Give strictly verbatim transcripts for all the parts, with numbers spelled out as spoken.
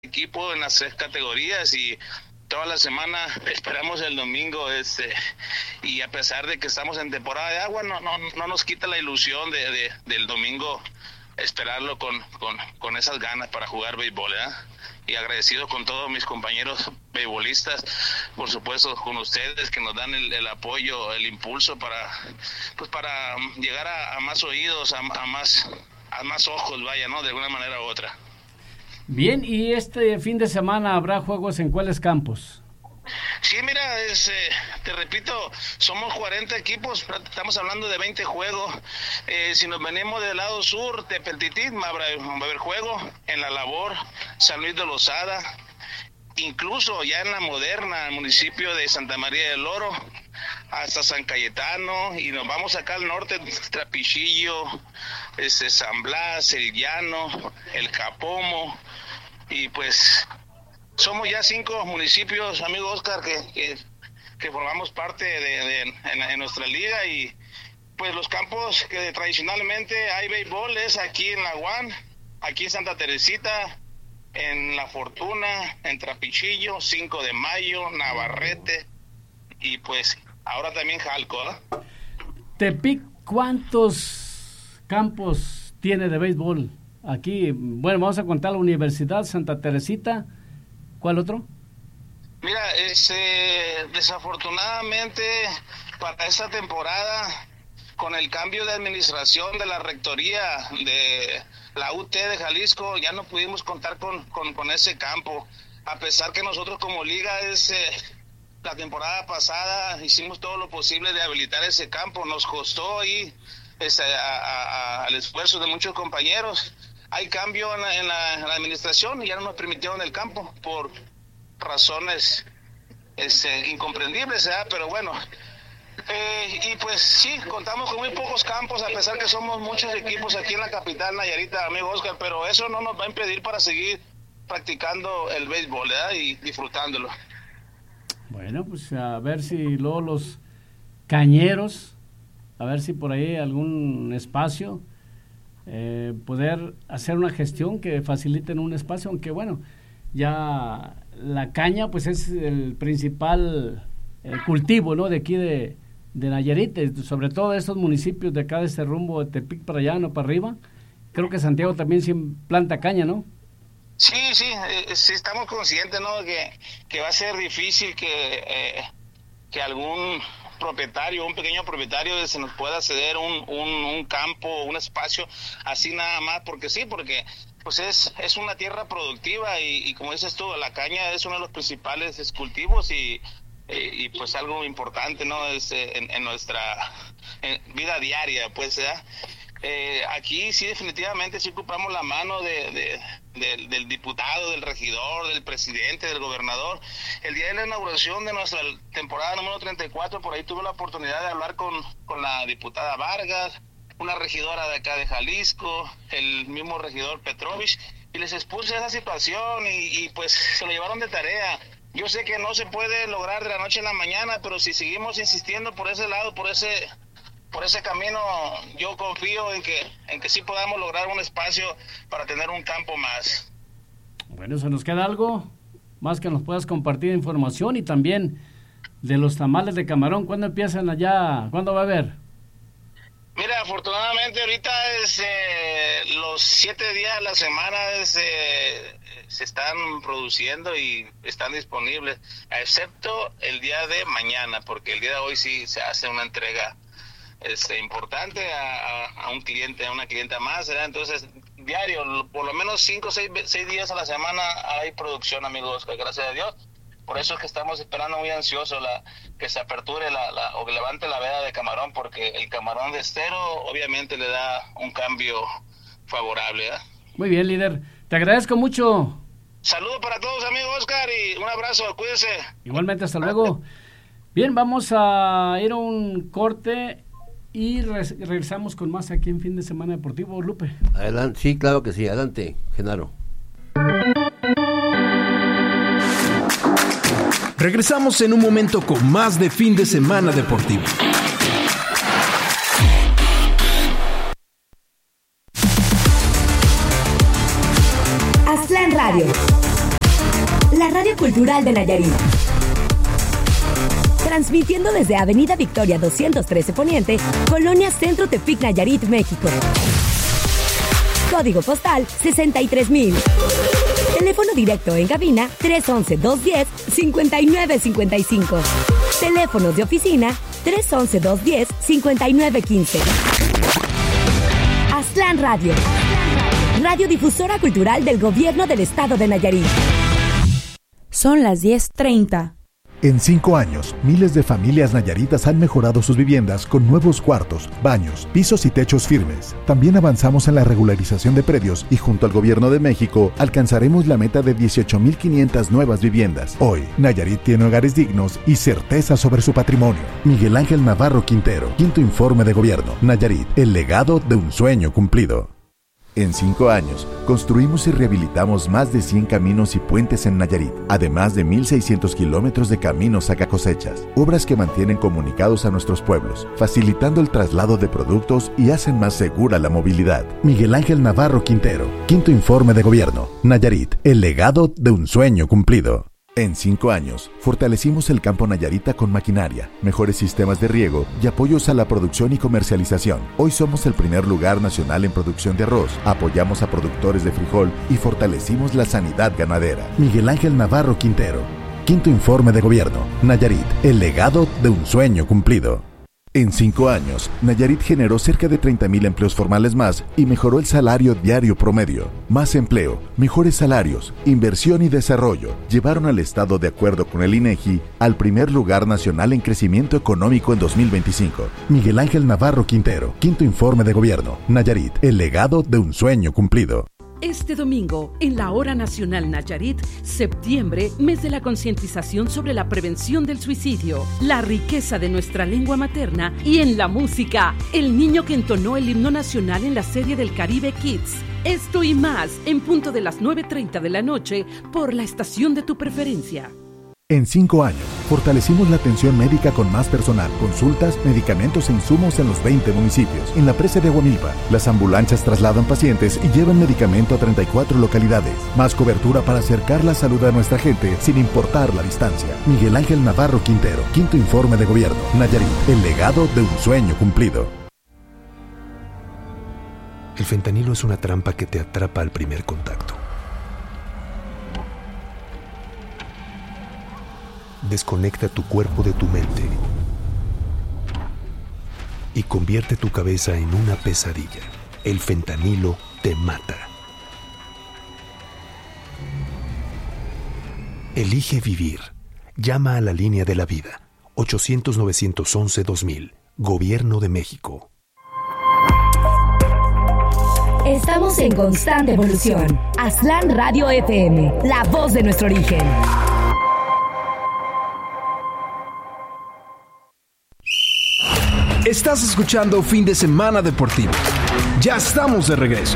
equipo en las tres categorías y toda la semana esperamos el domingo, este, y a pesar de que estamos en temporada de agua, no, no, no nos quita la ilusión de, de del domingo esperarlo con, con, con esas ganas para jugar béisbol, ¿eh? Y agradecido con todos mis compañeros beisbolistas, por supuesto con ustedes que nos dan el, el apoyo, el impulso para, pues para llegar a, a más oídos, a, a más, a más ojos, vaya, ¿no? De alguna manera u otra. Bien, ¿y este fin de semana habrá juegos en cuáles campos? Sí, mira, es, eh, te repito, somos cuarenta equipos, estamos hablando de veinte juegos. Eh, si nos venimos del lado sur, Tepeltitit, va a haber juego en La Labor, San Luis de Losada, incluso ya en La Moderna, el municipio de Santa María del Oro, hasta San Cayetano, y nos vamos acá al norte, Trapichillo, este, San Blas, El Llano, El Capomo, y pues somos ya cinco municipios, amigo Oscar, que, que, que formamos parte de, de en, en nuestra liga, y pues los campos que tradicionalmente hay béisbol es aquí en La Guan, aquí en Santa Teresita, en La Fortuna, en Trapichillo, cinco de mayo, Navarrete, y pues ahora también Jalco, ¿eh? Tepic, ¿cuántos campos tiene de béisbol? Aquí, bueno, vamos a contar la Universidad Santa Teresita. ¿Cuál otro? Mira, este, desafortunadamente para esta temporada, con el cambio de administración de la rectoría de la U T de Jalisco, ya no pudimos contar con, con, con ese campo, a pesar que nosotros como liga es, eh, la temporada pasada hicimos todo lo posible de habilitar ese campo, nos costó ahí este, a, a, al esfuerzo de muchos compañeros. Hay cambio en la, en, la, en la administración y ya no nos permitieron el campo por razones este, incomprendibles, ¿verdad? Pero bueno, eh, y pues sí, contamos con muy pocos campos, a pesar que somos muchos equipos aquí en la capital Nayarita, amigo Oscar, pero eso no nos va a impedir para seguir practicando el béisbol, ¿verdad? Y disfrutándolo. Bueno, pues a ver si luego los cañeros, a ver si por ahí algún espacio, eh, poder hacer una gestión que faciliten un espacio, aunque bueno, ya la caña pues es el principal eh, cultivo, ¿no? De aquí de, de Nayarit, sobre todo de estos municipios de acá de este rumbo de Tepic para allá, no para arriba. Creo que Santiago también sí planta caña, ¿no? Sí, sí, eh, sí estamos conscientes, ¿no? Que, que va a ser difícil que, eh, que algún propietario, un pequeño propietario se nos pueda ceder un, un, un campo, un espacio así nada más, porque sí, porque pues es, es una tierra productiva y, y como dices tú, la caña es uno de los principales cultivos y, y, y pues algo importante, ¿no? Es eh, en, en nuestra en vida diaria, pues, ¿verdad? Eh, aquí sí definitivamente sí ocupamos la mano de, de, de, del diputado, del regidor, del presidente, del gobernador. El día de la inauguración de nuestra temporada número treinta y cuatro, por ahí tuve la oportunidad de hablar con, con la diputada Vargas, una regidora de acá de Jalisco, el mismo regidor Petrovich, y les expuse esa situación y, y pues se lo llevaron de tarea. Yo sé que no se puede lograr de la noche a la mañana, pero si seguimos insistiendo por ese lado, por ese por ese camino, yo confío en que en que sí podamos lograr un espacio para tener un campo más. Bueno, ¿se nos queda algo más que nos puedas compartir información? Y también de los tamales de camarón, ¿cuándo empiezan allá? ¿Cuándo va a haber? Mira, afortunadamente ahorita es, eh, los siete días de la semana es, eh, se están produciendo y están disponibles, excepto el día de mañana, porque el día de hoy sí se hace una entrega este, importante a, a, a un cliente, a una clienta más, ¿verdad? Entonces, diario, por lo menos cinco o seis, seis días a la semana hay producción, amigos, gracias a Dios. Por eso es que estamos esperando muy ansioso la, que se aperture la, la, o que levante la veda de camarón, porque el camarón de estero obviamente le da un cambio favorable, ¿eh? Muy bien, líder. Te agradezco mucho. Saludos para todos, amigo Oscar, y un abrazo, cuídense. Igualmente, hasta luego. Bien, vamos a ir a un corte y re- regresamos con más aquí en Fin de Semana Deportivo. Lupe. Adelante, sí, claro que sí. Adelante, Genaro. Regresamos en un momento con más de Fin de Semana Deportivo. Aztlán Radio. la radio cultural de Nayarit. Transmitiendo desde Avenida Victoria doscientos trece Poniente, Colonia Centro Tepic, Nayarit, México. Código postal sesenta y tres mil. Teléfono directo en cabina tres once, dos diez, cincuenta y nueve cincuenta y cinco. Teléfonos de oficina tres once, dos diez, cincuenta y nueve quince. Aztlán Radio. Radiodifusora cultural del Gobierno del Estado de Nayarit. Son las diez treinta. En cinco años, miles de familias nayaritas han mejorado sus viviendas con nuevos cuartos, baños, pisos y techos firmes. También avanzamos en la regularización de predios y junto al Gobierno de México alcanzaremos la meta de dieciocho mil quinientas nuevas viviendas. Hoy, Nayarit tiene hogares dignos y certeza sobre su patrimonio. Miguel Ángel Navarro Quintero, quinto informe de gobierno. Nayarit, el legado de un sueño cumplido. En cinco años, construimos y rehabilitamos más de cien caminos y puentes en Nayarit, además de mil seiscientos kilómetros de caminos sacacosechas, obras que mantienen comunicados a nuestros pueblos, facilitando el traslado de productos y hacen más segura la movilidad. Miguel Ángel Navarro Quintero, quinto informe de gobierno. Nayarit, el legado de un sueño cumplido. En cinco años, fortalecimos el campo nayarita con maquinaria, mejores sistemas de riego y apoyos a la producción y comercialización. Hoy somos el primer lugar nacional en producción de arroz, apoyamos a productores de frijol y fortalecimos la sanidad ganadera. Miguel Ángel Navarro Quintero, quinto informe de gobierno. Nayarit, el legado de un sueño cumplido. En cinco años, Nayarit generó cerca de treinta mil empleos formales más y mejoró el salario diario promedio. Más empleo, mejores salarios, inversión y desarrollo llevaron al Estado, de acuerdo con el INEGI, al primer lugar nacional en crecimiento económico en dos mil veinticinco. Miguel Ángel Navarro Quintero, quinto informe de gobierno. Nayarit, el legado de un sueño cumplido. Este domingo, en la Hora Nacional Nayarit, septiembre, mes de la concientización sobre la prevención del suicidio, la riqueza de nuestra lengua materna y en la música, el niño que entonó el himno nacional en la serie del Caribe Kids. Esto y más, en punto de las nueve treinta de la noche, por la estación de tu preferencia. En cinco años, fortalecimos la atención médica con más personal, consultas, medicamentos e insumos en los veinte municipios. En la presa de Aguamilpa, las ambulancias trasladan pacientes y llevan medicamento a treinta y cuatro localidades. Más cobertura para acercar la salud a nuestra gente sin importar la distancia. Miguel Ángel Navarro Quintero, quinto informe de gobierno. Nayarit, el legado de un sueño cumplido. El fentanilo es una trampa que te atrapa al primer contacto. Desconecta tu cuerpo de tu mente y convierte tu cabeza en una pesadilla. El fentanilo te mata. Elige vivir. Llama a la línea de la vida. ochocientos, novecientos once, dos mil. Gobierno de México. Estamos en constante evolución. Aztlán Radio F M, la voz de nuestro origen. Estás escuchando Fin de Semana Deportivo. Ya estamos de regreso.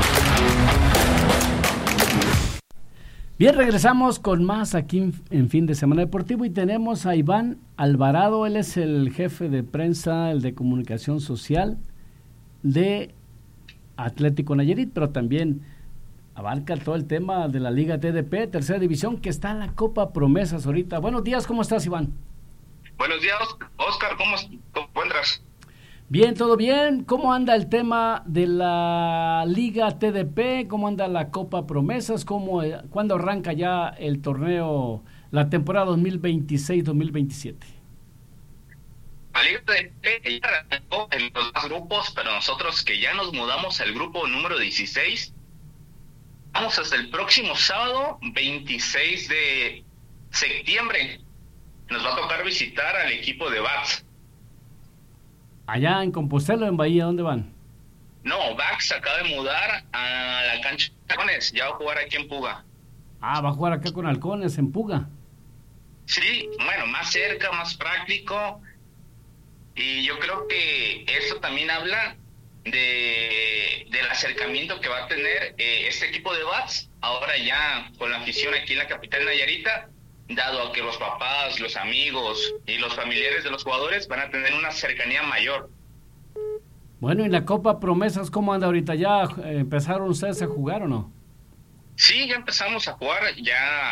Bien, regresamos con más aquí en, en Fin de Semana Deportivo y tenemos a Iván Alvarado. Él es el jefe de prensa, el de comunicación social de Atlético Nayarit, pero también abarca todo el tema de la Liga T D P, tercera división, que está en la Copa Promesas ahorita. Buenos días, ¿cómo estás, Iván? Buenos días, Oscar, ¿cómo te encuentras? Bien, todo bien. ¿Cómo anda el tema de la Liga T D P? ¿Cómo anda la Copa Promesas? ¿Cómo, ¿Cuándo arranca ya el torneo, la temporada dos mil veintiséis dos mil veintisiete? La Liga T D P ya arrancó en los dos grupos, pero nosotros que ya nos mudamos al grupo número dieciséis, vamos hasta el próximo sábado, veintiséis de septiembre. Nos va a tocar visitar al equipo de Vax. Allá en Compostela o en Bahía, ¿dónde van? No, Vax acaba de mudar a la cancha de Halcones, ya va a jugar aquí en Puga. Ah, va a jugar acá con Halcones en Puga. Sí, bueno, más cerca, más práctico. Y yo creo que esto también habla de del acercamiento que va a tener eh, este equipo de Vax, ahora ya con la afición aquí en la capital nayarita, dado a que los papás, los amigos y los familiares de los jugadores van a tener una cercanía mayor. Bueno, ¿y la Copa Promesas cómo anda ahorita? ¿Ya eh, empezaron ustedes a jugar o no? Sí, ya empezamos a jugar, ya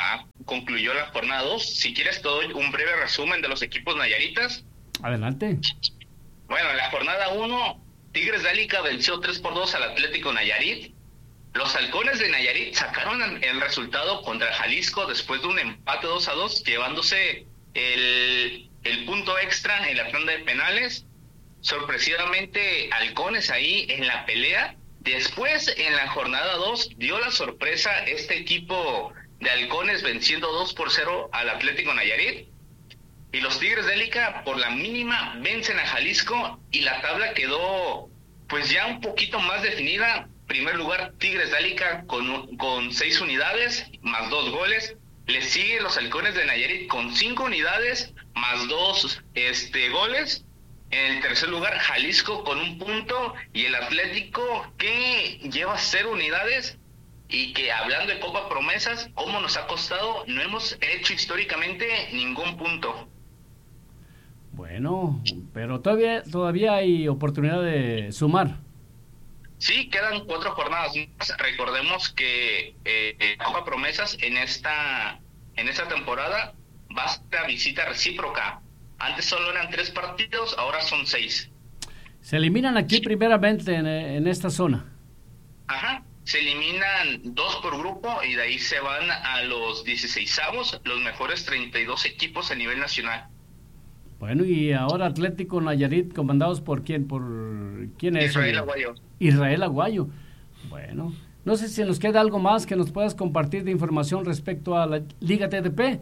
concluyó la jornada dos. Si quieres te doy un breve resumen de los equipos nayaritas. Adelante. Bueno, en la jornada uno, Tigres de Alica venció tres por dos al Atlético Nayarit. Los Halcones de Nayarit sacaron el resultado contra Jalisco después de un empate dos a dos, llevándose el, el punto extra en la tanda de penales. Sorpresivamente, Halcones ahí en la pelea. Después, en la jornada dos, dio la sorpresa este equipo de Halcones venciendo dos por cero al Atlético Nayarit. Y los Tigres de Alica, por la mínima, vencen a Jalisco y la tabla quedó pues ya un poquito más definida. Primer lugar, Tigres de Alica con, con seis unidades, más dos goles. Le siguen los Halcones de Nayarit con cinco unidades, más dos este, goles. En el tercer lugar, Jalisco con un punto y el Atlético que lleva cero unidades y que, hablando de Copa Promesas, ¿cómo nos ha costado? No hemos hecho históricamente ningún punto. Bueno, pero todavía todavía hay oportunidad de sumar. Sí, quedan cuatro jornadas más. Recordemos que eh, Copa Promesas en esta en esta temporada va a ser a visita recíproca. Antes solo eran tres partidos, ahora son seis. Se eliminan aquí primeramente en, en esta zona. Ajá, se eliminan dos por grupo y de ahí se van a los dieciseisavos, los mejores treinta y dos equipos a nivel nacional. Bueno, y ahora Atlético Nayarit, comandados por quién, por quién es. Israel Aguayo. Israel Aguayo. Bueno, no sé si nos queda algo más que nos puedas compartir de información respecto a la Liga T D P.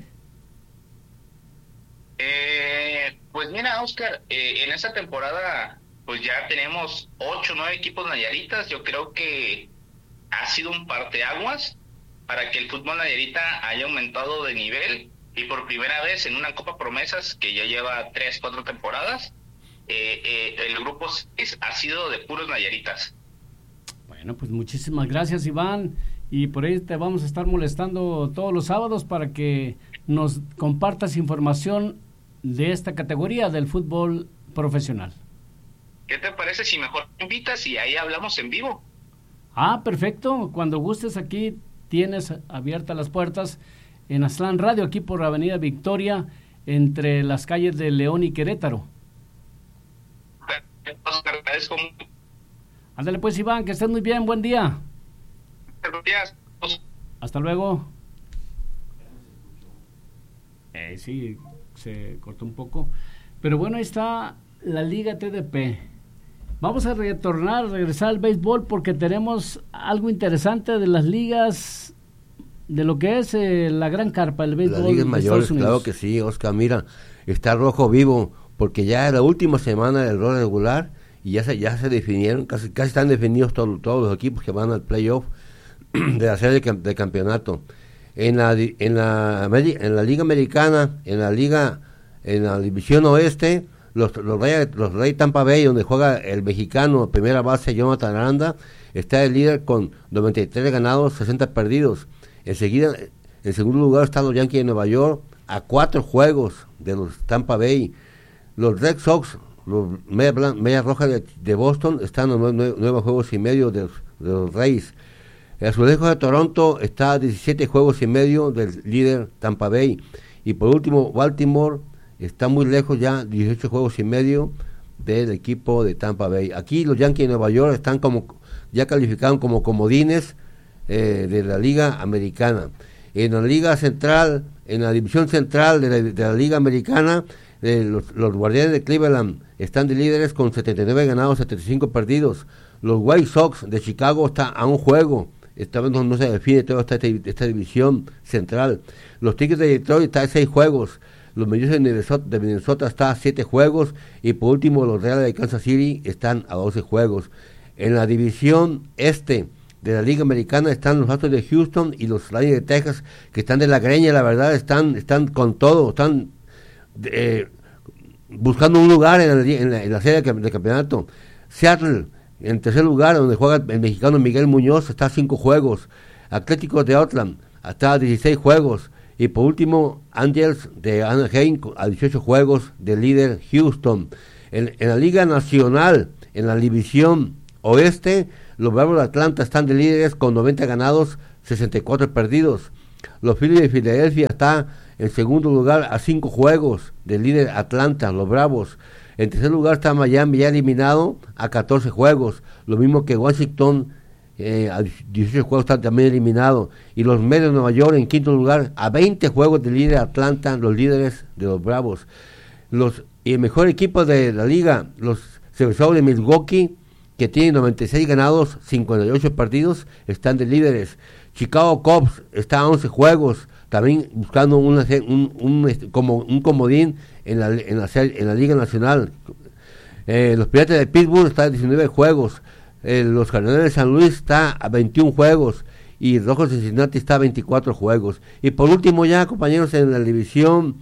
Eh, pues mira, Oscar, eh, en esta temporada pues ya tenemos ocho o nueve equipos nayaritas. Yo creo que ha sido un parteaguas para que el fútbol nayarita haya aumentado de nivel. Y por primera vez en una Copa Promesas que ya lleva tres, cuatro temporadas, eh, eh, el grupo seis ha sido de puros nayaritas. Bueno, pues muchísimas gracias, Iván. Y por ahí te vamos a estar molestando todos los sábados para que nos compartas información de esta categoría del fútbol profesional. ¿Qué te parece si mejor me invitas y ahí hablamos en vivo? Ah, perfecto. Cuando gustes, aquí tienes abiertas las puertas en Aztlán Radio, aquí por Avenida Victoria, entre las calles de León y Querétaro. Ándale pues, Iván, que estés muy bien, buen día. Buenos días. Hasta luego. Eh, sí, se cortó un poco. Pero bueno, ahí está la Liga T D P. Vamos a retornar, regresar al béisbol porque tenemos algo interesante de las ligas, de lo que es eh, la gran carpa, el béisbol. Las ligas mayores, claro que sí, Oscar. Mira, está rojo vivo porque ya es la última semana del rol regular y ya se ya se definieron, casi casi están definidos todo, todos los equipos que van al playoff de la serie de, de campeonato. En la en la en la liga americana, en la liga en la división oeste, los los Reyes los Reyes Tampa Bay, donde juega el mexicano primera base Jonathan Aranda, está el líder con noventa y tres ganados, sesenta perdidos. Enseguida, en segundo lugar están los Yankees de Nueva York, a cuatro juegos de los Tampa Bay. Los Red Sox, los Medias Media Rojas de, de Boston, están a nueve, nueve juegos y medio de los, de los Reyes. El Azulejos de Toronto está a diecisiete juegos y medio del líder Tampa Bay. Y por último, Baltimore está muy lejos ya, dieciocho juegos y medio del equipo de Tampa Bay. Aquí los Yankees de Nueva York están como ya calificados como comodines Eh, de la Liga Americana. En la Liga Central, en la División Central de la, de la Liga Americana, eh, los, los Guardianes de Cleveland están de líderes con setenta y nueve ganados, setenta y cinco perdidos. Los White Sox de Chicago están a un juego. Esta vez no, no se define toda esta, esta división central. Los Tigres de Detroit están a seis juegos. Los Mellizos de Minnesota, de Minnesota están a siete juegos. Y por último, los Reales de Kansas City están a doce juegos. En la división este de la Liga Americana están los Astros de Houston y los Rangers de Texas, que están de la greña, la verdad, están están con todo, están eh, buscando un lugar en la, en la, en la serie de campeonato. Seattle, en tercer lugar, donde juega el mexicano Miguel Muñoz, está a cinco juegos. Atlético de Oakland está a dieciséis juegos. Y por último, Angels de Anaheim a dieciocho juegos, del líder Houston. En, en la Liga Nacional, en la división oeste, los Bravos de Atlanta están de líderes con noventa ganados, sesenta y cuatro perdidos. Los Phillies de Filadelfia están en segundo lugar a cinco juegos del líder Atlanta, los Bravos. En tercer lugar está Miami, ya eliminado a catorce juegos. Lo mismo que Washington, eh, a dieciocho juegos está también eliminado. Y los Mets de Nueva York en quinto lugar a veinte juegos del líder Atlanta, los líderes de los Bravos. Los, y el mejor equipo de la liga, los Cerveceros de Milwaukee, que tienen noventa y seis ganados, cincuenta y ocho partidos, están de líderes. Chicago Cubs está a once juegos, también buscando una, un, un, como un comodín en la, en la, en la Liga Nacional. Eh, los Piratas de Pittsburgh están a diecinueve juegos, eh, los Cardenales de San Luis está a veintiún juegos y Rojos de Cincinnati está a veinticuatro juegos. Y por último ya, compañeros, en la división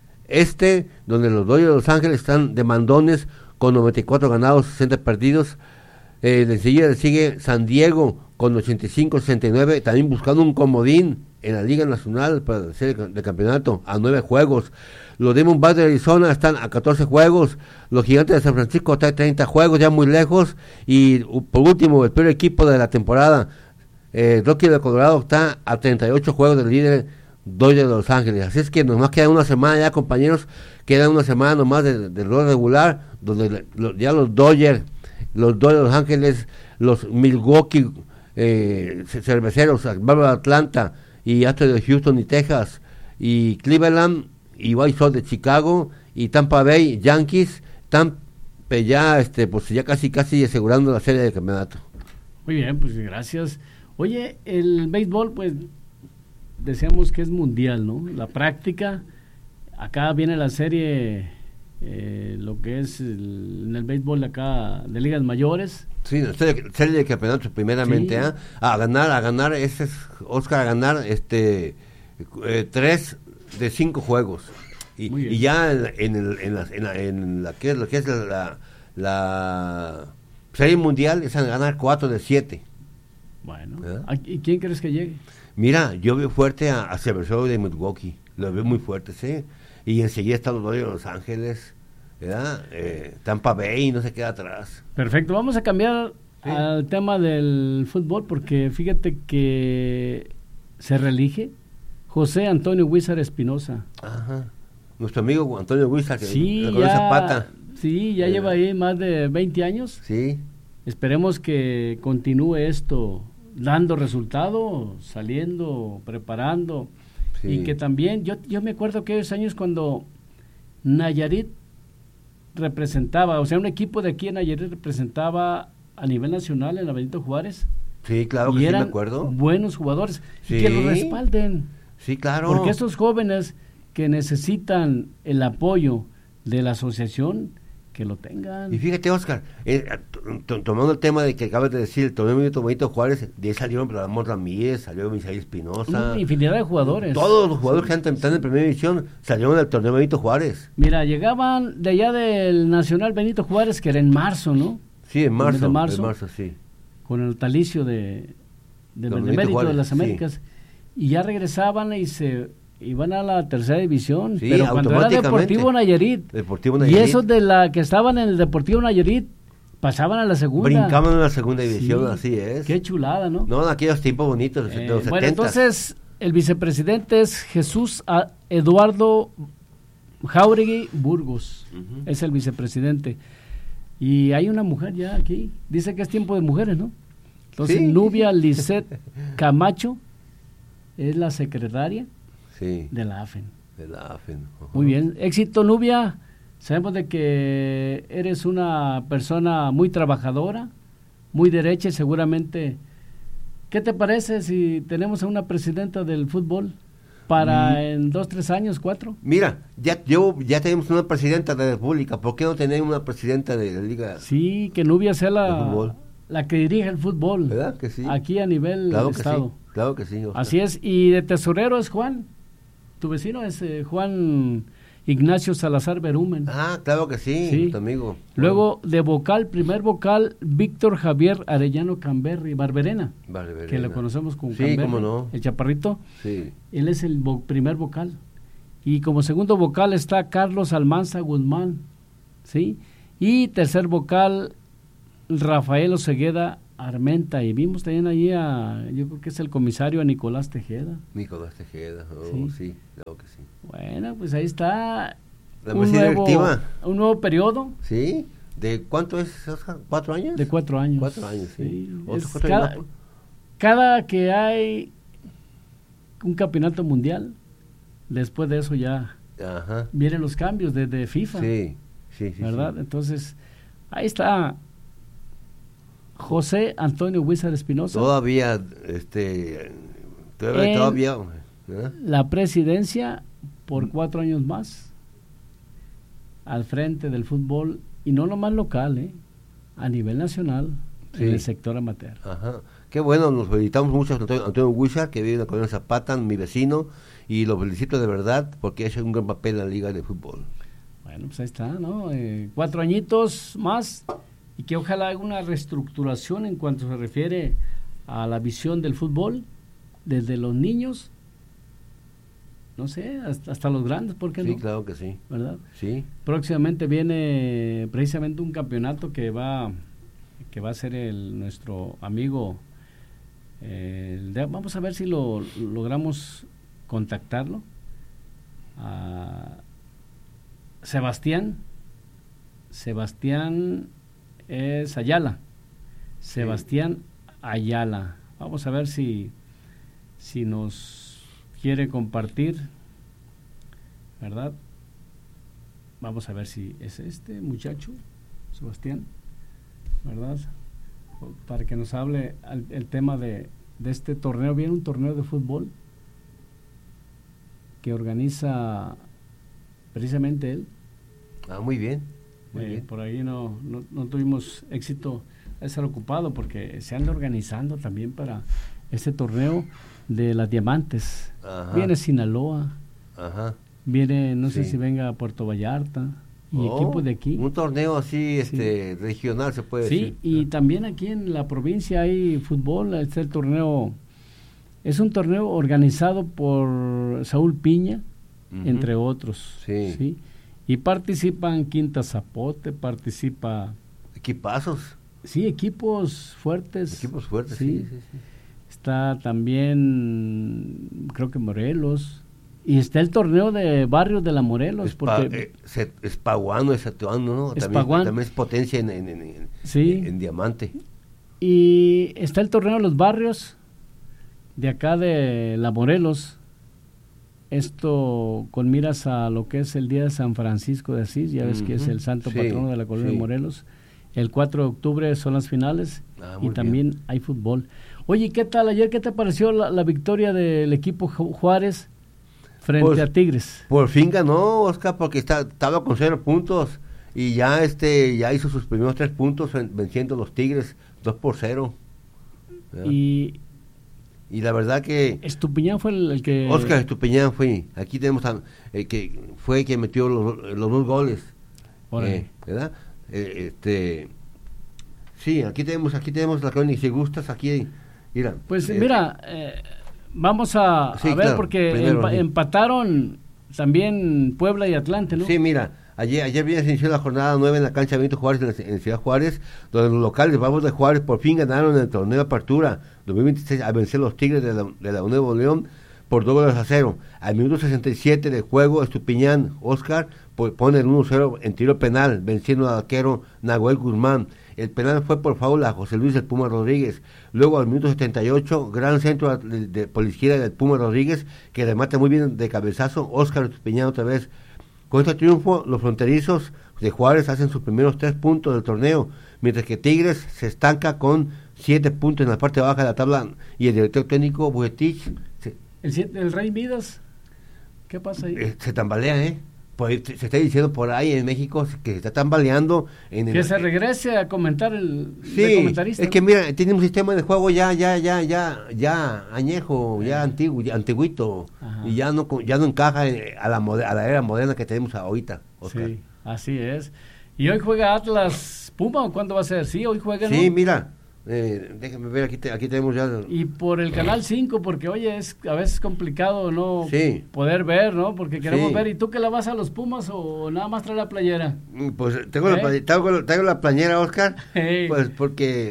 este, donde los Dodgers de Los Ángeles están de mandones con noventa y cuatro ganados, sesenta perdidos. Eh, enseguida le sigue San Diego con ochenta y cinco sesenta y nueve, también buscando un comodín en la Liga Nacional para la serie de campeonato a nueve juegos. Los Diamondbacks de Arizona están a catorce juegos, los Gigantes de San Francisco están a treinta juegos, ya muy lejos, y uh, por último, el peor equipo de la temporada, eh, Rocky de Colorado está a treinta y ocho juegos del líder Dodgers de Los Ángeles. Así es que nomás queda una semana ya, compañeros, queda una semana nomás del de rol regular, donde lo, ya los Dodgers, los Dodgers de Los Ángeles, los Milwaukee eh, Cerveceros, Bárbaro de Atlanta, y Astros de Houston y Texas, y Cleveland, y White Sox de Chicago, y Tampa Bay Yankees, están ya, este, pues ya casi casi asegurando la serie de campeonato. Muy bien, pues gracias. Oye, el béisbol, pues, decíamos que es mundial, ¿no? La práctica, acá viene la serie, eh, lo que es el, en el béisbol de acá, de ligas mayores. Sí, serie, serie de campeonatos primeramente, sí. ¿eh? A ganar, a ganar, ese es Oscar, a ganar, este, eh, tres de cinco juegos. Y, y ya en, en, el, en, la, en, la, en la que es lo que es la, la, la serie mundial es a ganar cuatro de siete. Bueno, ¿y quién crees que llegue? Mira, yo veo fuerte a, a Cerveceros de Milwaukee, lo veo muy fuerte, sí. Y enseguida están los Dodgers de Los Ángeles, ¿verdad? Eh, Tampa Bay no se queda atrás. Perfecto, vamos a cambiar sí. al tema del fútbol, porque fíjate que se reelige José Antonio Huizar Espinosa. Ajá. Nuestro amigo Antonio Huizar, que sí, le conoce Zapata. Sí, ya eh. lleva ahí más de veinte años. Sí. Esperemos que continúe esto dando resultado, saliendo, preparando. Sí. Y que también, yo, yo me acuerdo aquellos años cuando Nayarit representaba, o sea, un equipo de aquí en Nayarit representaba a nivel nacional en la Benito Juárez. Sí, claro que sí, me acuerdo. Buenos jugadores, sí. y que los respalden. Sí, claro. Porque estos jóvenes que necesitan el apoyo de la asociación, que lo tengan. Y fíjate, Oscar, eh, t- tomando el tema de que acabas de decir, el torneo Benito, Benito Juárez, de ahí salieron Ramón Ramírez, salió Misael Espinosa. Una infinidad de jugadores. Todos los jugadores que están en primera división salieron del torneo Benito Juárez. Mira, llegaban de allá del Nacional Benito Juárez, que era en marzo, ¿no? Sí, en marzo. De marzo, en marzo sí. Con el talicio de, de Benemérito de las Américas. Sí. Y ya regresaban y se iban a la tercera división, sí, pero cuando era Deportivo Nayarit, Deportivo Nayarit, y esos de la que estaban en el Deportivo Nayarit pasaban a la segunda. Brincaban a la segunda división, sí, así es. Qué chulada, ¿no? No, en aquellos tiempos bonitos, eh, de los bueno, entonces, el vicepresidente es Jesús A. Eduardo Jauregui Burgos, uh-huh. es el vicepresidente. Y hay una mujer ya aquí, dice que es tiempo de mujeres, ¿no? Entonces, ¿sí? Nubia Lisset Camacho es la secretaria. Sí. De la A F E N. De la A F E N. Uh-huh. Muy bien. Éxito, Nubia. Sabemos de que eres una persona muy trabajadora, muy derecha y seguramente... ¿Qué te parece si tenemos a una presidenta del fútbol para mm. en dos, tres años, cuatro? Mira, ya yo, ya tenemos una presidenta de la República. ¿Por qué no tener una presidenta de la Liga? Sí, que Nubia sea la, la que dirige el fútbol. ¿Verdad que sí? Aquí a nivel claro del que Estado. Sí. Claro que sí. Oscar. Así es. Y de tesorero es Juan. Tu vecino es eh, Juan Ignacio Salazar Berumen. Ah, claro que sí, sí. Tu amigo. Luego de vocal, primer vocal, Víctor Javier Arellano Camberri, Barberena, Barberena, que lo conocemos como sí, Camberri, cómo no. El chaparrito. Sí. Él es el vo- primer vocal. Y como segundo vocal está Carlos Almanza Guzmán, ¿sí? Y tercer vocal, Rafael Osegueda Armenta, y vimos también allí a, yo creo que es el comisario, a Nicolás Tejeda. Nicolás Tejeda, oh, sí. sí, claro que sí. Bueno, pues ahí está la un nuevo, directiva. un nuevo periodo. Sí, ¿de cuánto es, Oscar? ¿Cuatro años? De cuatro años. Cuatro años, sí. sí. Otro, Es cuatro cada, años cada que hay un campeonato mundial, después de eso ya Ajá. vienen los cambios de, de FIFA. Sí, sí, sí. ¿Verdad? Sí. Entonces, ahí está José Antonio Huizar Espinosa. Todavía, este, todavía, todavía ¿eh? La presidencia por cuatro años más al frente del fútbol, y no nomás local, ¿eh? A nivel nacional, sí. En el sector amateur. Ajá. Qué bueno, nos felicitamos mucho a Antonio, Antonio Huizar, que vive en la colonia Zapata, mi vecino, y lo felicito de verdad porque ha hecho un gran papel en la liga de fútbol. Bueno, pues ahí está, ¿no? Eh, cuatro añitos más, y que ojalá haga una reestructuración en cuanto se refiere a la visión del fútbol, desde los niños, no sé, hasta, hasta los grandes, ¿por qué sí, no? Sí, claro que sí. ¿Verdad? Sí. Próximamente viene precisamente un campeonato que va que va a ser el nuestro amigo, eh, el de, vamos a ver si lo logramos contactarlo, a Sebastián, Sebastián es Ayala, Sebastián sí. Ayala, vamos a ver si si nos quiere compartir, ¿verdad? Vamos a ver si es este muchacho, Sebastián, ¿verdad? Para que nos hable el, el tema de, de este torneo. Viene un torneo de fútbol que organiza precisamente él. Ah, muy bien. Muy eh, bien. Por ahí no, no, no tuvimos éxito a estar ocupado, porque se anda organizando también para este torneo de las diamantes. Ajá. Viene Sinaloa. Ajá. Viene, no sé sí. si venga a Puerto Vallarta, y oh, equipos de aquí. Un torneo así, este, sí. regional se puede sí, decir. Sí, y también aquí en la provincia hay fútbol. Este el torneo, es un torneo organizado por Saúl Piña, uh-huh. entre otros. Sí. sí. Y participan Quinta Zapote, participa... Equipazos. Sí, equipos fuertes. Equipos fuertes, sí. sí, sí, sí. Está también, creo que Morelos. Y está el torneo de barrios de la Morelos. Espa, porque eh, Espaguano, Esatuano, ¿no? También, también es potencia en, en, en, en, sí. en, en diamante. Y está el torneo de los barrios de acá de la Morelos. Esto con miras a lo que es el día de San Francisco de Asís. Ya ves uh-huh. que es el santo sí, patrono de la colonia sí. de Morelos. El cuatro de octubre son las finales. Ah, y también bien. hay fútbol. Oye, ¿qué tal ayer? ¿Qué te pareció la, la victoria del equipo Juárez frente pues, a Tigres? Por fin ganó, Oscar, porque está, estaba con cero puntos y ya este ya hizo sus primeros tres puntos venciendo a los Tigres dos por cero. Y, y la verdad que Estupiñán fue el, el que... Oscar Estupiñán fue, aquí tenemos a, eh, que fue quien metió los, los dos goles. Eh, ¿verdad? Eh, este sí, aquí tenemos aquí tenemos la crónica, si gustas, aquí mira. Pues eh, mira, eh, vamos a, sí, a ver, claro, porque primero, empa- sí. empataron también Puebla y Atlante, ¿no? Sí, mira, ayer ayer viernes se inició la jornada nueve en la cancha Benito Juárez en, la, en Ciudad Juárez, donde los locales Bravos de Juárez por fin ganaron el torneo de apertura dos mil veintiséis a vencer a los Tigres de la, de la Nuevo León por dos goles a cero. Al minuto sesenta y siete del juego, Estupiñán, Oscar, pone el uno cero en tiro penal, venciendo al arquero Nahuel Guzmán. El penal fue por faula a José Luis del Puma Rodríguez. Luego, al minuto setenta y ocho, gran centro de, de, por la izquierda del Puma Rodríguez, que remata muy bien de cabezazo, Oscar Estupiñán otra vez. Con este triunfo, los fronterizos de Juárez hacen sus primeros tres puntos del torneo, mientras que Tigres se estanca con siete puntos en la parte baja de la tabla, y el director técnico Buetich se, el, el Rey Midas, ¿qué pasa ahí? Eh, se tambalea, ¿eh? Pues, se está diciendo por ahí en México que se está tambaleando. En que el, se regrese a comentar el sí, de comentarista. Es que mira, tiene un sistema de juego ya, ya, ya, ya, ya añejo, ya antiguo, ya antiguito, ajá. y ya no, ya no encaja a la, a la era moderna que tenemos ahorita, Oscar. Sí, así es. ¿Y hoy juega Atlas Puma o cuándo va a ser? Sí, hoy juega, ¿no? Sí, mira. Eh, déjame ver, aquí, te, aquí tenemos ya... Y por el Canal cinco, porque oye, es a veces complicado no sí. poder ver, ¿no? Porque queremos sí. ver. ¿Y tú qué la vas a los Pumas o nada más trae la playera? Pues tengo, ¿Eh? la, traigo, traigo la playera, Oscar, hey. pues porque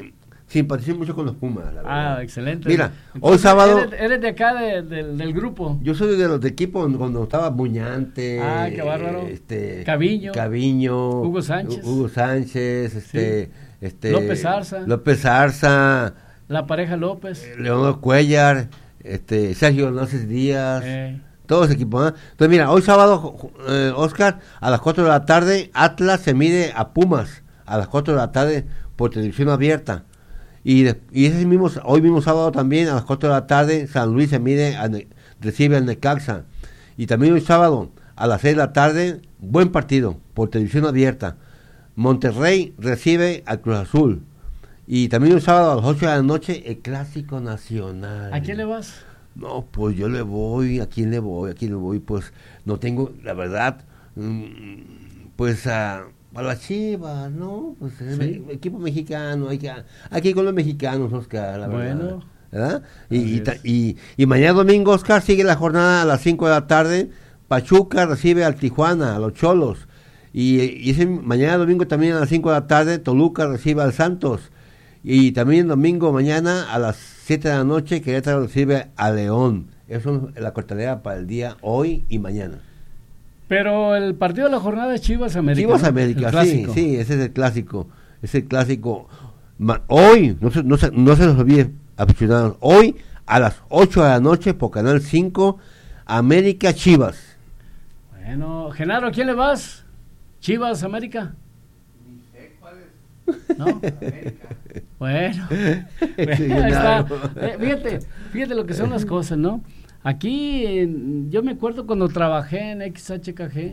Simpatizo mucho con los Pumas, la verdad. Ah, excelente. Mira, Entonces, hoy sábado... Eres, eres de acá, de, de, del grupo. Yo soy de los de equipos cuando estaba Buñante. Ah, qué bárbaro. Este, Caviño. Caviño. Hugo Sánchez. Hugo Sánchez, este... Sí. este López Zarza. López Zarza. La pareja López. Leonardo Cuellar, este, Sergio Hernández Díaz. Eh. Todo ese equipo, ¿eh? Entonces, mira, hoy sábado, eh, Oscar, a las cuatro de la tarde, Atlas se mide a Pumas, a las cuatro de la tarde, por televisión abierta. Y, de, y ese mismo, hoy mismo sábado también, a las cuatro de la tarde, San Luis se mide, a ne, recibe al Necaxa. Y también hoy sábado, a las seis de la tarde, buen partido, por televisión abierta. Monterrey recibe al Cruz Azul. Y también hoy sábado, a las ocho de la noche, el Clásico Nacional. ¿A quién le vas? No, pues yo le voy, ¿a quién le voy? ¿A quién le voy? Pues no tengo, la verdad, pues a, a la Chivas, ¿no? Pues ¿sí? el equipo mexicano, hay que, hay que ir con los mexicanos, Oscar, la bueno. verdad. ¿Verdad? Y, y, y, y mañana domingo, Oscar, sigue la jornada a las cinco de la tarde, Pachuca recibe al Tijuana, a los Cholos. Y, y ese mañana domingo también a las cinco de la tarde, Toluca recibe al Santos. Y también domingo mañana a las siete de la noche Querétaro recibe a León. Eso es la cartelera para el día hoy y mañana. Pero el partido de la jornada es Chivas América. Chivas América, sí, sí, ese es el clásico. Es el clásico. Ma, hoy, no se, no, se, no se los olvide, aficionados, hoy a las ocho de la noche por Canal cinco, América Chivas. Bueno, Genaro, ¿a quién le vas? ¿Chivas América? ¿No? América. Bueno, Sí, está. Eh, fíjate, fíjate lo que son las cosas, ¿no? Aquí, eh, yo me acuerdo cuando trabajé en X H K G,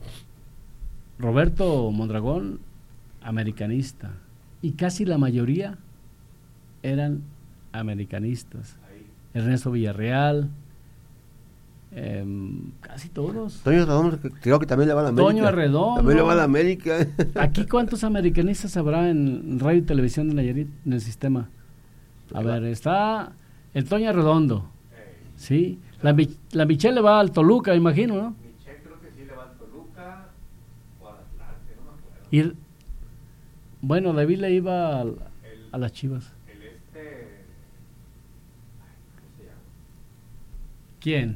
Roberto Mondragón, americanista, y casi la mayoría eran americanistas. Ernesto Villarreal, eh, casi todos. Toño Redondo, creo que también le va a la América. Toño Arredondo. También le va a la América. ¿Aquí cuántos americanistas habrá en radio y televisión de Nayarit, en el sistema? A ver, está el Toño Arredondo. Sí. La, la Michelle le va al Toluca, imagino, ¿no? Michelle creo que sí le va al Toluca o al Atlante, no me acuerdo. Y, bueno, David le iba al, el, a las Chivas. El este... ¿Cómo se llama? ¿Quién?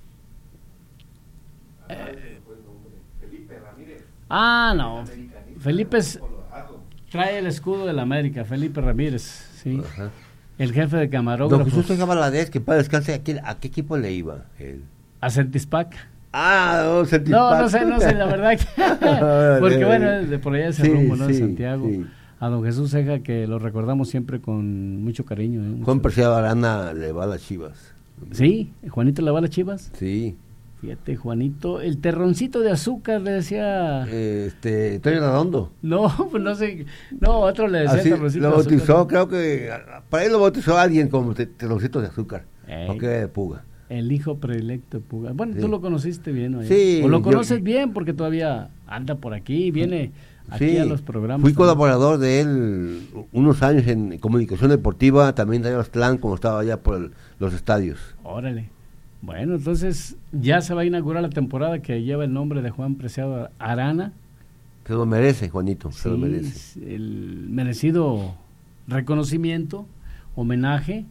Ah, eh, fue el nombre. Felipe Ramírez. Ah, no. Felipe es, trae el escudo de la América, Felipe Ramírez, sí. Ajá. El jefe de camarógrafos. Don Jesús Valadez, que para descansar, ¿a qué, ¿a qué equipo le iba él? A Centispac. Ah, no, Centispac. No, no sé, no sé, la verdad que... porque bueno, de por allá ese sí, rumbo, ¿no? Sí, de Santiago. Sí. A don Jesús Ceja, que lo recordamos siempre con mucho cariño. ¿eh? Juan Preciado Arana le va a las Chivas. Sí, Juanito le va a las Chivas. Sí. Fíjate, Juanito, el terroncito de azúcar le decía... Este, Toño Redondo. No, pues no sé, no, otro le decía así, terroncito lo bautizó, de azúcar. Creo que, para él lo bautizó alguien como terroncito de azúcar, porque de Puga. El hijo predilecto de Puga. Bueno, sí. Tú lo conociste bien, ¿no? Sí. O lo conoces yo, bien, porque todavía anda por aquí, viene aquí sí, a los programas. Fui también. Colaborador de él unos años en comunicación deportiva, también de Aztlán, como estaba allá por el, los estadios. Órale. Bueno, entonces ya se va a inaugurar la temporada que lleva el nombre de Juan Preciado Arana. Se lo merece, Juanito, sí, se lo merece. El merecido reconocimiento, homenaje,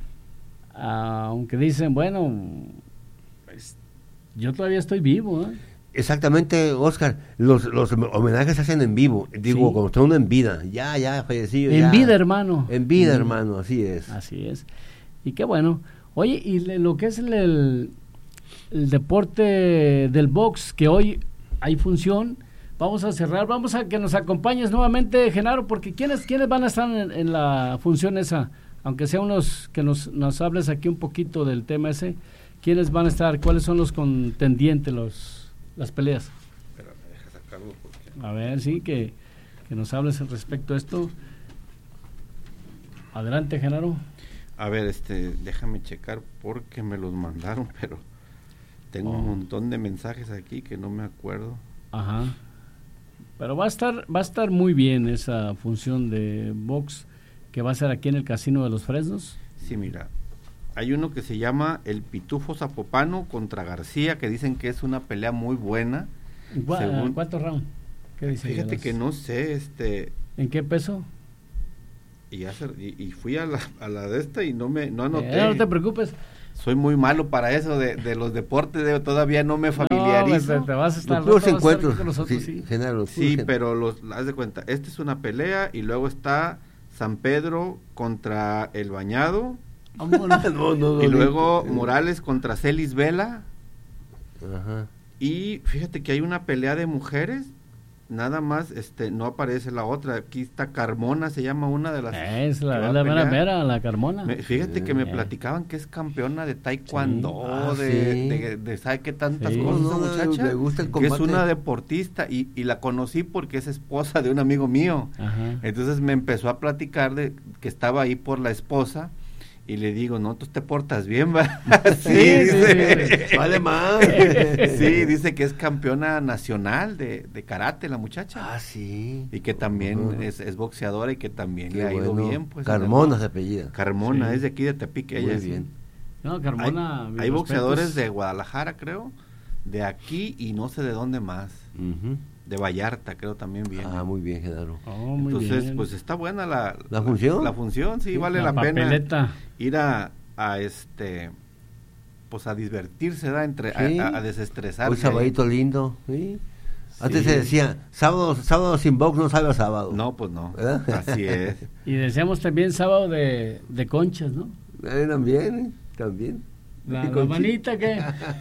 aunque dicen, bueno, pues, yo todavía estoy vivo, ¿eh? Exactamente, Oscar, los, los homenajes se hacen en vivo, digo, sí. Como está uno en vida, ya, ya, fallecido. En ya. vida, hermano. En vida, en hermano, así es. Así es. Y qué bueno. Oye, y le, lo que es el, el, el deporte del box, que hoy hay función, vamos a cerrar, vamos a que nos acompañes nuevamente, Genaro, porque ¿quiénes, quiénes van a estar en, en la función esa? Aunque sea unos que nos, nos hables aquí un poquito del tema ese, ¿quiénes van a estar? ¿Cuáles son los contendientes, los, las peleas? Pero me dejas sacarlo porque... A ver, sí, que, que nos hables al respecto de esto. Adelante, Genaro. A ver, este, déjame checar porque me los mandaron, pero tengo oh. un montón de mensajes aquí que no me acuerdo. Ajá. Pero va a estar, va a estar muy bien esa función de box que va a ser aquí en el Casino de los Fresnos. Sí, mira, hay uno que se llama el Pitufo Zapopano contra García, que dicen que es una pelea muy buena. ¿Cu según... ¿Cuántos rounds? ¿Qué dicen? Fíjate que no sé, este... ¿En qué peso? Y, hacer, y, y fui a la, a la de esta y no me no anoté. Eh, no te preocupes. Soy muy malo para eso de, de los deportes, de, todavía no me familiarizo. No, te, te vas a estar, los vas a encuentros, estar con nosotros, sí, sí. General, sí, pero los, haz de cuenta, esta es una pelea y luego está San Pedro contra El Bañado. no, no, no, y luego no, Morales contra Celis Vela. Ajá. Y fíjate que hay una pelea de mujeres, nada más, este, no aparece la otra. Aquí está Carmona, se llama una de las. Es la, que va a la mera pelear. mera, la Carmona. Me- fíjate que me Eh. platicaban que es campeona de taekwondo, Sí. Ah, de, sí. de, de, ¿sabe qué tantas Sí. cosas esa No, no, muchacha? le gusta el que es combate. una deportista y, y la conocí porque es esposa de un amigo mío. Ajá. Entonces me empezó a platicar de que estaba ahí por la esposa y le digo, no, tú te portas bien, ¿va? sí, Sí, dice. sí. Vale más. Sí, dice que es campeona nacional de, de karate la muchacha. Ah, sí. Y que también Ujú. es, es boxeadora y que también Qué le ha ido bueno. bien. Pues, Carmona en se el- apellida. Carmona, Sí. es de aquí de Tepic. Muy ella sí. bien. No, Carmona. Hay, mis hay boxeadores respetos. de Guadalajara, creo, de aquí y no sé de dónde más. Ujú. De Vallarta, creo también viene. Ah, muy bien, Genaro. Oh, muy Entonces, bien. pues está buena la... ¿La función? La, función, sí, Sí, vale la la, pena papeleta. ir a, a este... Pues a divertirse, ¿da? Entre, a- Sí. a, a desestresarse. Hoy sabadito lindo, ¿sí? Antes Sí. se decía, sábado, sábado sin box no sabe a sábado. No, pues no. ¿Verdad? Así es. Y deseamos también sábado de, de conchas, ¿no? Eh, también, ¿eh? también. La, Y la con manita que...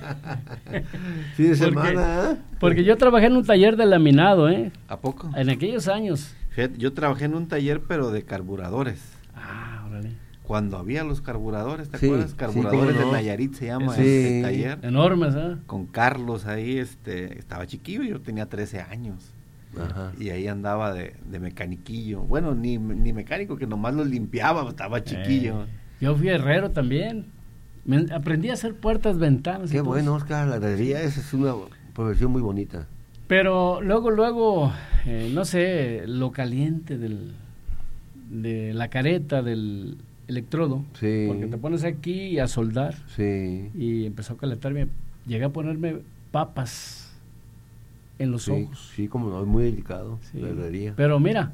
Fin de Porque- semana, ¿eh? Porque yo trabajé en un taller de laminado, ¿eh? ¿A poco? En aquellos años. Fíjate, yo trabajé en un taller, pero de carburadores. Ah, órale. Cuando había los carburadores, ¿te Sí, acuerdas? sí, Carburadores cómo no. de Nayarit se llama Sí. ese taller. Enormes, ¿eh? Con Carlos ahí, este, estaba chiquillo, yo tenía trece años. Ajá. Y ahí andaba de, de mecaniquillo. Bueno, ni, ni mecánico, que nomás los limpiaba, estaba chiquillo. Eh, yo fui herrero también. Me- aprendí a hacer puertas, ventanas. y Qué todo bueno, eso. Oscar, la herrería esa es una profesión muy bonita. Pero luego, luego, eh, no sé, lo caliente del, de la careta del electrodo. Sí. Porque te pones aquí a soldar. Sí. Y empezó a calentarme. Llegué a ponerme papas en los Sí, ojos. sí, como no, es muy delicado Sí. la herrería. Pero mira,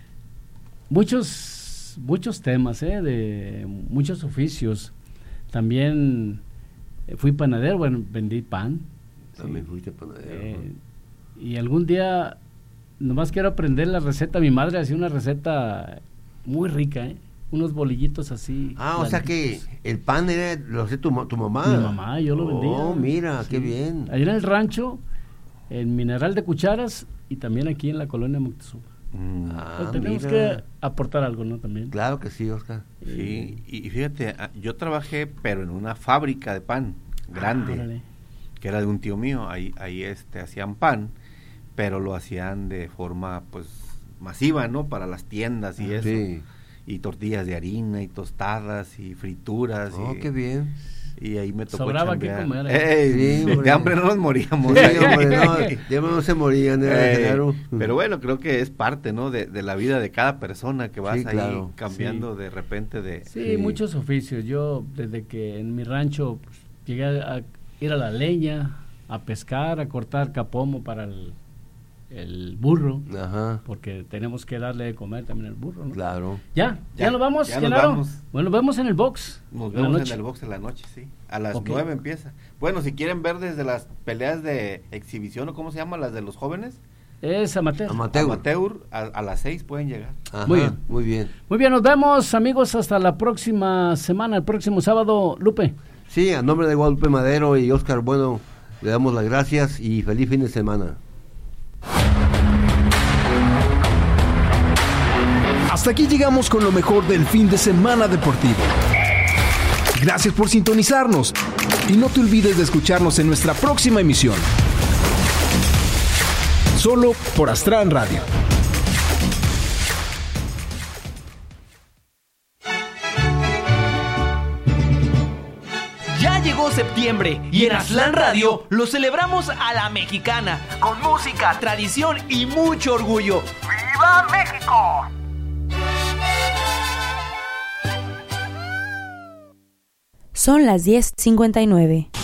muchos muchos temas, ¿eh? De muchos oficios. También eh, fui panadero, bueno, vendí pan. También sí. fuiste panadero. Eh, y algún día, nomás quiero aprender la receta. Mi madre hacía una receta muy rica, ¿eh? Unos bolillitos así. Ah, o sea que blanditos. el pan era, lo hacía tu, ma- tu mamá. Mi mamá, yo lo vendía. Oh, mira, qué Sí. bien. Ahí en el rancho, en Mineral de Cucharas y también aquí en la colonia Moctezuma. Mm, Ah, Pero tenemos mira. que aportar algo, ¿no? También. Claro que sí, Oscar. sí, y, y fíjate, ah, yo trabajé, pero en una fábrica de pan grande. Ah, órale. Que era de un tío mío, ahí, ahí este, hacían pan, pero lo hacían de forma, pues, masiva, ¿no? Para las tiendas y Ah, eso. sí. Y tortillas de harina, y tostadas, y frituras. Oh, y, qué bien. y ahí me tocó Sobraba que chambear. comer, ¿eh? Ey, Sí, de, hombre. de hambre no nos moríamos. Sí, hombre, no, de hambre no se morían, era Ey, Genaro. pero bueno, creo que es parte, ¿no? De, de la vida de cada persona que vas Sí, ahí claro. cambiando de repente de... Sí, Sí. muchos oficios. Yo, desde que en mi rancho pues, llegué a ir a la leña, a pescar, a cortar capomo para el, el burro, Ajá, porque tenemos que darle de comer también al burro, ¿no? claro. Ya, ya, Ya, nos vamos, ya nos Genaro? vamos. Bueno, nos vemos en el box. Nos en la vemos noche. en el box en la noche, sí. A las Ok. nueve empieza. Bueno, si quieren ver desde las peleas de exhibición, o cómo se llama, las de los jóvenes, Es amateur. Amateur. amateur, a, a las seis pueden llegar. Ajá, Muy bien. Muy bien. Muy bien, nos vemos, amigos, hasta la próxima semana, el próximo sábado. Lupe. Sí, a nombre de Guadalupe Madero y Oscar Bueno, le damos las gracias y feliz fin de semana. Hasta aquí llegamos con lo mejor del fin de semana deportivo. Gracias por sintonizarnos y no te olvides de escucharnos en nuestra próxima emisión. Solo por Astran Radio. Ya llegó septiembre y en Aztlán Radio lo celebramos a la mexicana, con música, tradición y mucho orgullo. ¡Viva México! Son las diez cincuenta y nueve.